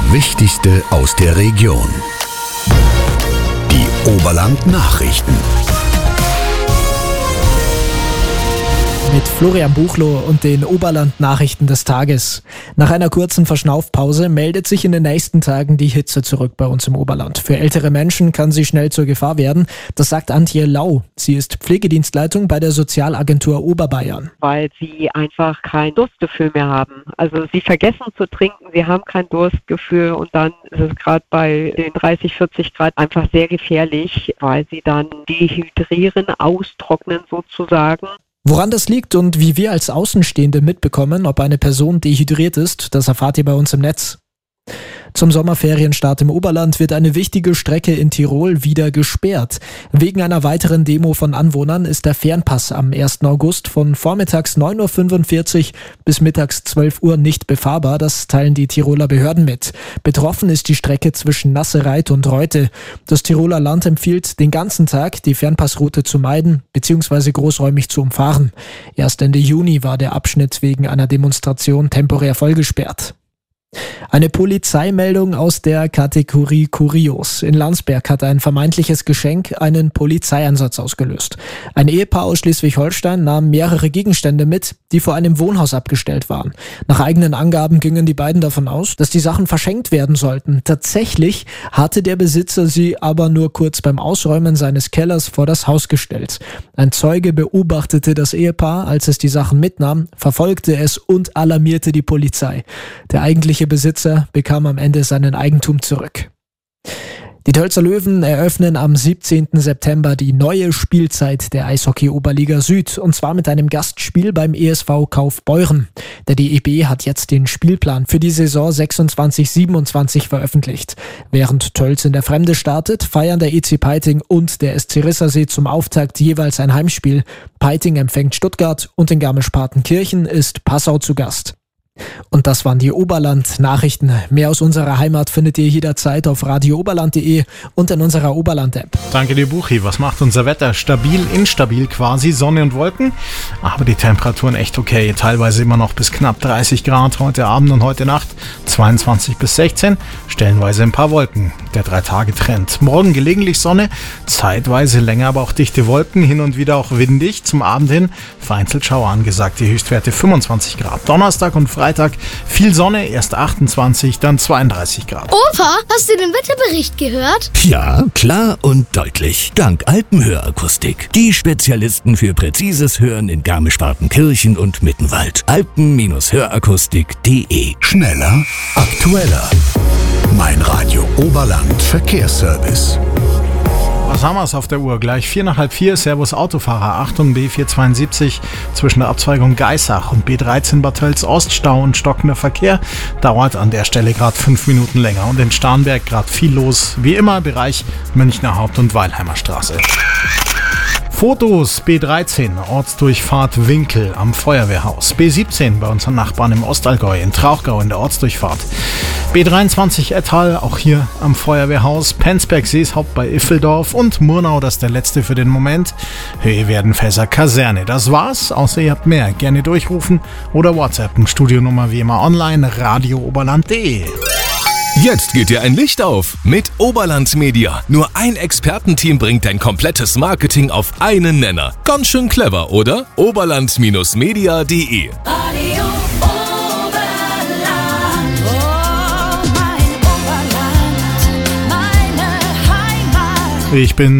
Wichtigste aus der Region. Die Oberland-Nachrichten. Mit Florian Buchloh und den Oberland-Nachrichten des Tages. Nach einer kurzen Verschnaufpause meldet sich in den nächsten Tagen die Hitze zurück bei uns im Oberland. Für ältere Menschen kann sie schnell zur Gefahr werden. Das sagt Antje Lau. Sie ist Pflegedienstleitung bei der Sozialagentur Oberbayern. Weil sie einfach kein Durstgefühl mehr haben. Also sie vergessen zu trinken, sie haben kein Durstgefühl und dann ist es gerade bei den 30, 40 Grad einfach sehr gefährlich, weil sie dann dehydrieren, austrocknen sozusagen. Woran das liegt und wie wir als Außenstehende mitbekommen, ob eine Person dehydriert ist, das erfahrt ihr bei uns im Netz. Zum Sommerferienstart im Oberland wird eine wichtige Strecke in Tirol wieder gesperrt. Wegen einer weiteren Demo von Anwohnern ist der Fernpass am 1. August von vormittags 9.45 Uhr bis mittags 12 Uhr nicht befahrbar. Das teilen die Tiroler Behörden mit. Betroffen ist die Strecke zwischen Nassereit und Reute. Das Tiroler Land empfiehlt, den ganzen Tag die Fernpassroute zu meiden bzw. großräumig zu umfahren. Erst Ende Juni war der Abschnitt wegen einer Demonstration temporär vollgesperrt. Eine Polizeimeldung aus der Kategorie Kurios. In Landsberg hat ein vermeintliches Geschenk einen Polizeieinsatz ausgelöst. Ein Ehepaar aus Schleswig-Holstein nahm mehrere Gegenstände mit, die vor einem Wohnhaus abgestellt waren. Nach eigenen Angaben gingen die beiden davon aus, dass die Sachen verschenkt werden sollten. Tatsächlich hatte der Besitzer sie aber nur kurz beim Ausräumen seines Kellers vor das Haus gestellt. Ein Zeuge beobachtete das Ehepaar, als es die Sachen mitnahm, verfolgte es und alarmierte die Polizei. Der eigentliche Besitzer bekam am Ende seinen Eigentum zurück. Die Tölzer Löwen eröffnen am 17. September die neue Spielzeit der Eishockey-Oberliga Süd und zwar mit einem Gastspiel beim ESV Kaufbeuren. Der DEB hat jetzt den Spielplan für die Saison 26/27 veröffentlicht. Während Tölz in der Fremde startet, feiern der EC Peiting und der SC Rissersee zum Auftakt jeweils ein Heimspiel. Peiting empfängt Stuttgart und in Garmisch-Partenkirchen ist Passau zu Gast. Und das waren die Oberland-Nachrichten. Mehr aus unserer Heimat findet ihr jederzeit auf radiooberland.de und in unserer Oberland-App. Danke dir, Buchi. Was macht unser Wetter? Stabil, instabil quasi, Sonne und Wolken, aber die Temperaturen echt okay. Teilweise immer noch bis knapp 30 Grad heute Abend und heute Nacht 22 bis 16, stellenweise ein paar Wolken. Der 3-Tage-Trend. Morgen gelegentlich Sonne, zeitweise länger, aber auch dichte Wolken, hin und wieder auch windig. Zum Abend hin vereinzelt Schauer angesagt, die Höchstwerte 25 Grad. Donnerstag und Freitag viel Sonne, erst 28, dann 32 Grad. Opa, hast du den Wetterbericht gehört? Ja, klar und deutlich. Dank Alpenhörakustik. Die Spezialisten für präzises Hören in Garmisch-Partenkirchen und Mittenwald. Alpen-Hörakustik.de. Schneller, aktueller. Mein Radio Oberland Verkehrsservice. Was haben wir es auf der Uhr? Gleich 4:45, Servus Autofahrer. Achtung, B472 zwischen der Abzweigung Geissach und B13 Bad Tölz Oststau und stockender Verkehr. Dauert an der Stelle gerade 5 Minuten länger. Und in Starnberg gerade viel los. Wie immer Bereich Münchner Haupt- und Weilheimer Straße. Fotos B13, Ortsdurchfahrt Winkel am Feuerwehrhaus. B17 bei unseren Nachbarn im Ostallgäu, in Trauchgau in der Ortsdurchfahrt. B23 Ettal, auch hier am Feuerwehrhaus. Penzberg Seeshaupt bei Iffeldorf und Murnau, das ist der letzte für den Moment. Höhe Werdenfelser Kaserne. Das war's, außer ihr habt mehr. Gerne durchrufen oder WhatsAppen. Studionummer wie immer online, radiooberland.de. Jetzt geht dir ein Licht auf mit Oberland Media. Nur ein Expertenteam bringt dein komplettes Marketing auf einen Nenner. Ganz schön clever, oder? Oberland-media.de. Ich bin